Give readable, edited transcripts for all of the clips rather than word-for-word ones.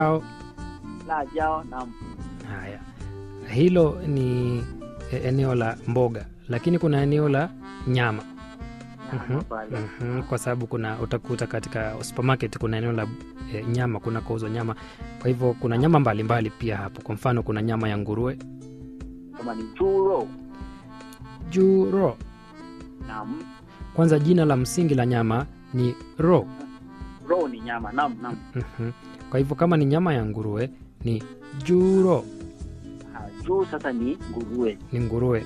au 辣椒 naam. haya. Hilo ni eneo la mboga, lakini kuna eneo la nyama. Nyama pale. Kwa sababu kuna utakuta katika supermarket kuna eneo la nyama, kuna kuuzwa nyama. Kwa hivyo kuna nyama mbalimbali pia hapo. Kwa mfano kuna nyama ya nguruwe, Kama ni 猪肉 juro. naam. Kwanza jina la msingi la nyama ni ro. Ro ni nyama naam naam. Kwa hivyo kama ni nyama ya nguruwe ni juro, 猪 sasa ni nguruwe. ni nguruwe.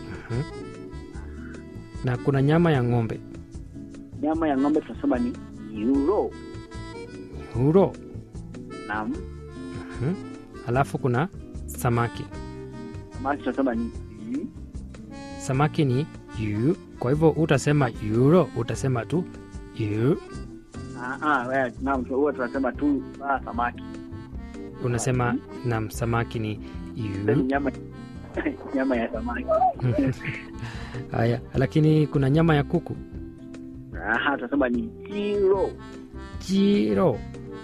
Na kuna nyama ya ng'ombe, Nyama ya ng'ombe tunasema ni 牛肉 huro. naam. Alafu kuna samaki. Samaki tunasema ni 鱼 Samaki ni yu. Kwa hivyo utasema euro, utasema tu yu. naam, huwa tunasema tu samaki. Unasema na samaki ni Ni yu. nyama nyama ya samaki. Haya, lakini kuna nyama ya kuku, Tunasema ni 鸡肉 jiro.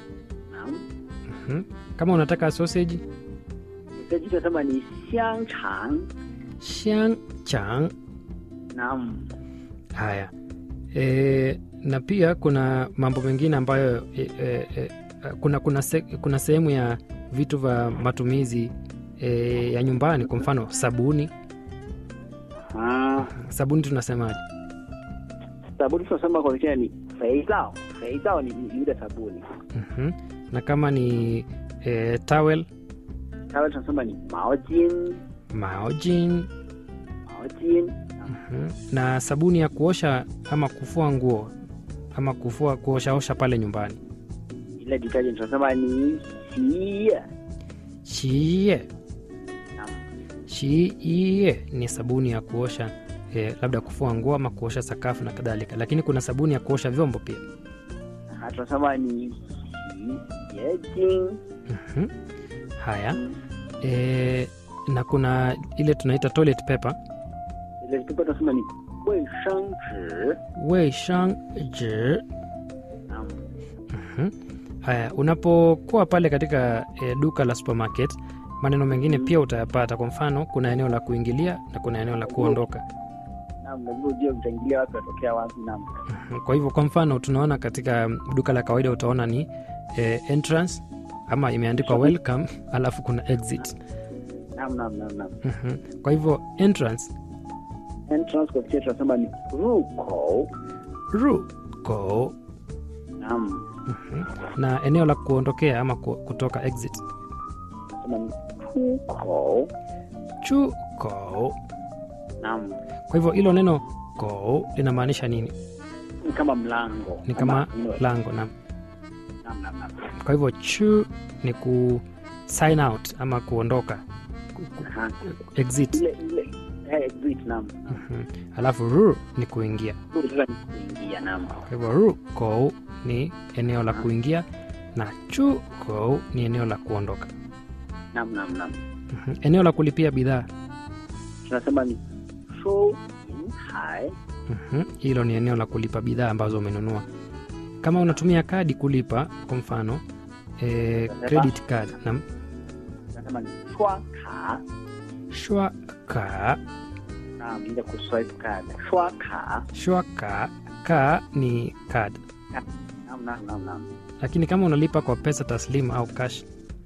naam. Kama unataka sausage, Sausage tunasema ni 香肠 xiang chang. naam. Haya, na pia kuna mambo mengine ambayo kuna sehemu ya vitu vya matumizi ya nyumbani. Kwa mfano sabuni. Sabuni tunasemaje? Sabuni tunasema kwa Kichina ni 肥皂 肥皂 ni ile sabuni. Na kama ni towel, Tawel tunasema ni 毛巾 maojin. 毛巾 Na sabuni ya kuosha ama kufua nguo ama kuoshaosha pale nyumbani, ile detergent tunasema ni 洗液 shiie. naam. Shiie ni sabuni ya kuosha labda kufua nguo ama kuosha sakafu na kadhalika, lakini kuna sabuni ya kuosha vyombo pia. Tunasema ni 洗洁精 Haya, na kuna ile tunaita toilet paper, ile tupo tunasema ni 卫生纸 weishang ji. naam. Haya, unapokuwa pale katika duka la supermarket, maneno mengine pia utayapata. Kwa mfano kuna eneo la kuingilia na kuna eneo la kuondoka. Naam, lazima ujue utaingilia wapi, watokea wapi. Naam. Kwa hivyo kwa mfano tunaona katika duka la kawaida utaona ni entrance ama imeandikwa welcome, alafu kuna exit. Naam naam naam naam. Kwa hivyo entrance, Entrance kwa Kichina tunasema ni 入口 ruko. naam. Na eneo la kuondokea ama kutoka exit, Tunasema ni 出口 chuko. naam. Kwa hivyo hilo neno ko linamaanisha nini? Ni kama mlango, Ni kama Ama- lango. Na naam naam naam. kwa hivyo chu ni ku sign out ama kuondoka, exit. Ile exit naam. Alafu ru ni kuingia. Sasa ni kuingia naam. Kwa hivyo ruko ni eneo la kuingia na chuko ni eneo la kuondoka. Naam naam naam. Eneo la kulipia bidhaa, Tunasema ni 收银台 hilo ni eneo la kulipa bidhaa ambazo umenunua. Kama unatumia kadi kulipa, kwa mfano credit card na tunasema ni 刷卡 shwaka. naam, ile kuswipe card 刷卡 Shwaka ka ni card, naam naam naam naam. lakini kama unalipa kwa pesa taslimu au cash,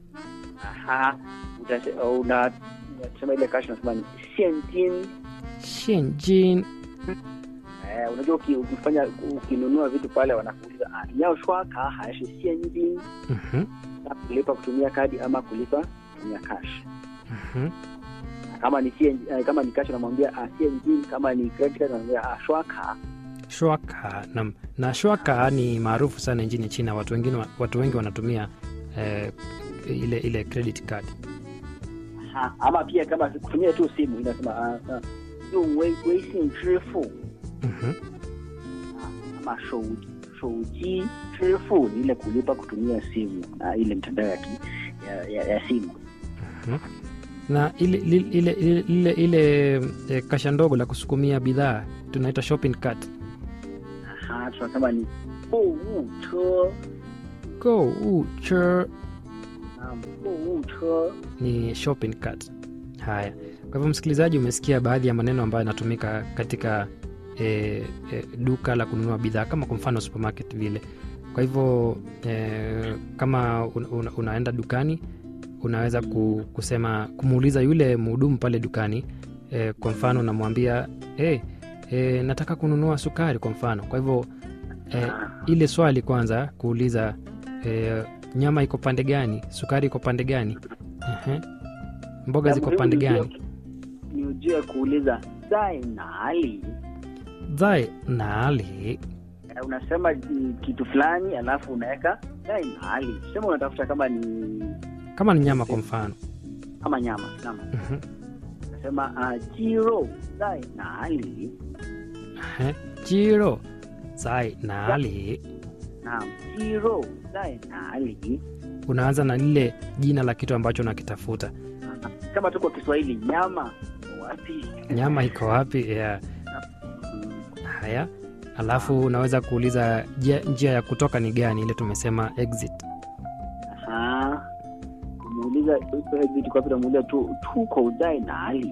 Unasema ile cash unasema ni 现金 shenjin. Unajua ukinunua vitu pale wanakuuliza ni yao 刷卡 还是现金 kulipa kutumia kadi ama kulipa kutumia cash. Kama ni kama ni cash unamwambia 现金, kama ni credit card unamwambia 刷卡 Shwaka na shwaka ni maarufu sana nchini China. Watu wengi wanatumia ile credit card. Ama pia kama kutumia tu simu inasema 用微信支付 ama 手机支付 ni ile kulipa kutumia simu na ile mtandao ya simu. Na ile kasha ndogo la kusukumia bidhaa tunaita shopping cart. Tunasema ni 购物车购物车 Naam, 购物车 ni shopping cart. Haya, kwa hivyo msikilizaji, umesikia baadhi ya maneno ambayo yanatumika katika duka la kununua bidhaa, kama kwa mfano supermarket vile. Kwa hivyo kama unaenda dukani, unaweza kusema, kumuuliza yule mhudumu pale dukani. Kwa mfano unamwambia nataka kununua sukari kwa mfano. Kwa hivyo ile swali kwanza kuuliza nyama iko pande gani, sukari iko pande gani, mboga ziko pande gani. Ni ujue kuuliza zai nali. Zai nali. Unasema kitu fulani alafu unaweka zai nali. Sema unatafuta kama ni nyama kwa mfano. Kama nyama. Unasema jiro zai nali. Jiro zai nali. Naam, jiro zai nali. Unaanza na lile jina la kitu ambacho unakitafuta. Kama tuko Kiswahili, nyama wapi? Nyama iko wapi? Yeah. Haya, alafu unaweza kuuliza njia ya kutoka ni gani, ile tumesema exit. Muuliza exit kwa sababu muuliza tuko zai nali.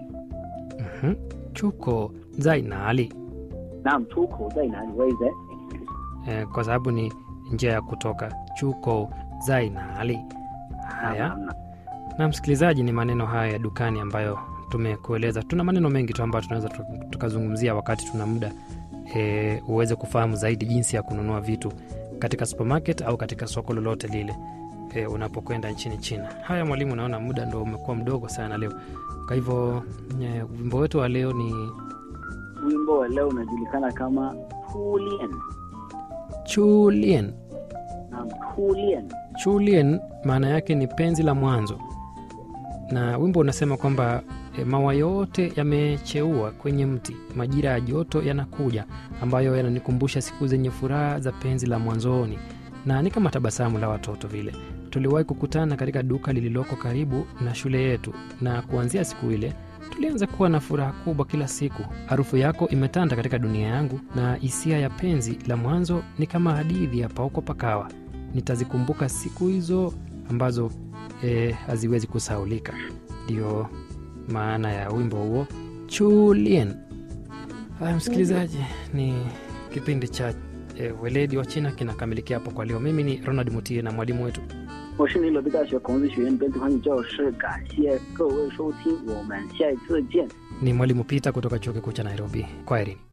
Tuko zai nali. Naam, tuko zai nali. Where is it? Kwa sababu ni njia ya kutoka. Tuko zai nali. Haya. Na msikilizaji, ni maneno haya ya dukani ambayo tumekueleza. Tuna maneno mengi tu ambayo tunaweza tukazungumzia wakati tuna muda, uweze kufahamu zaidi jinsi ya kununua vitu katika supermarket au katika soko lolote lile unapokwenda nchini China. Haya mwalimu, naona muda ndo umekuwa mdogo sana leo. Kwa hivyo wimbo wetu wa leo ni wimbo wa leo unajulikana kama Chulian. Chulian. Naam, Chulian. Chulian maana yake ni penzi la mwanzo. Na wimbo unasema kwamba maua yote yamecheua kwenye mti, majira ya joto yanakuja, ambayo yananikumbusha siku zenye furaha za penzi la mwanzoni, na ni kama tabasamu la watoto vile. Tuliwahi kukutana katika duka lililoko karibu na shule yetu, na kuanzia siku ile tulianza kuwa na furaha kubwa kila siku. Harufu yako imetanda katika dunia yangu, na hisia ya penzi la mwanzo ni kama hadithi ya pauko pakawa. Nitazikumbuka siku hizo ambazo haziwezi kusahaulika. Ndio maana ya wimbo huo Chulian. Haya msikilizaji, ni kipindi cha weledi wa China kinakamilikia hapo kwa leo. Mimi ni Ronald Mutie na mwalimu wetu 我是尼罗贝大学孔子学院本土汉语教师，感谢各位收听，我们下一次见。 ni mwalimu Peter kutoka chuo kikuu cha Nairobi. Kwaherini.